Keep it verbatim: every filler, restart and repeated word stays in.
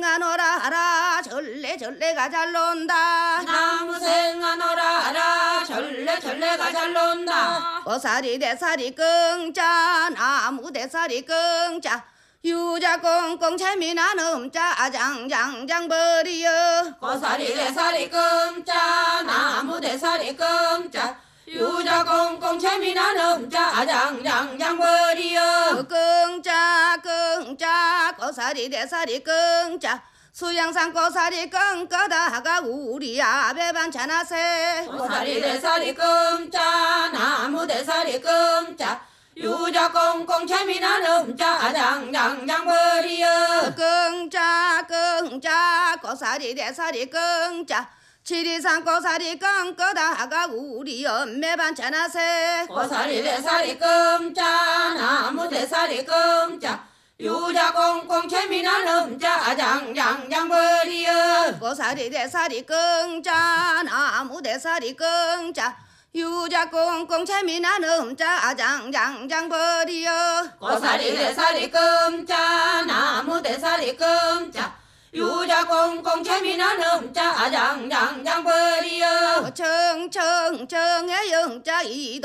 생아노라 하라 절레 절레가 잘 논다. 나무 생아노라 하라 절레 절레가 잘 논다. 고사리 대사리 끙자 나무 대사리 끙자 유자 꽁꽁 재미나는 음자 아장장장 버리여. 고사리 대사리 끔자 나무 대사리 끔자 유자 꽁꽁 재미나는 음자 아장장장 버리여. 끙자 끙자 고사리 대사리 끙자 수양산 고사리 끙거다가 우리 아베 반찬하세. 고사리 대사리 끔자 나무 대사리 끔자 유자 꽁꽁 재미나는 음자 아장장장 버리여. 끙자 끙자 고사리 대사리 끙자 지리산 고사리 끙거다가 우리 엄매 반찬하세. 고사리 대사리 끔자 나무 대사리 끔자 유자 꽁꽁 재미나는 음자 아장장장 버리여. 고사리 대사리 끙자 나무 대사리 끙자 유자 꽁꽁 재미나는 음자 아장장장 버리여. 고사리 대사리 끔자 나무 대사리 끔자 유자 꽁꽁 재미나는 음자 아장장장 버리여. 청청청의 영자 이